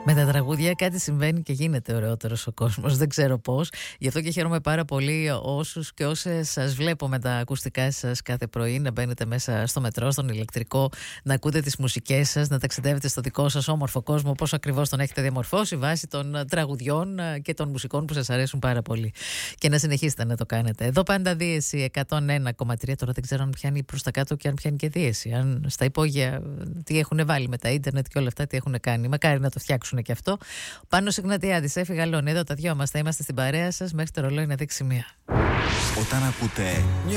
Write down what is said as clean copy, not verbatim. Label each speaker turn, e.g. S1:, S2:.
S1: Με τα τραγούδια κάτι συμβαίνει και γίνεται ωραιότερος ο κόσμος. Δεν ξέρω πώς. Γι' αυτό και χαίρομαι πάρα πολύ όσους και όσες σας βλέπω με τα ακουστικά σας κάθε πρωί να μπαίνετε μέσα στο μετρό, στον ηλεκτρικό, να ακούτε τις μουσικές σας, να ταξιδεύετε στο δικό σας όμορφο κόσμο, πώς ακριβώς τον έχετε διαμορφώσει βάσει των τραγουδιών και των μουσικών που σας αρέσουν πάρα πολύ. Και να συνεχίσετε να το κάνετε. Εδώ πάντα Δίεση 101,3. Τώρα δεν ξέρω αν πιάνει προς τα κάτω και αν πιάνει και Δίεση. Αν στα υπόγεια τι έχουν βάλει με τα ίντερνετ και όλα αυτά τι έχουν κάνει. Μακάρι να το φτιάξουν και αυτό. Πάνος Ιγνατιάδης, Έφη Λόνη, εδώ τα δυο μας θα είμαστε στην παρέα σας μέχρι το ρολόι να δείξει μία.
S2: Όταν ακούτε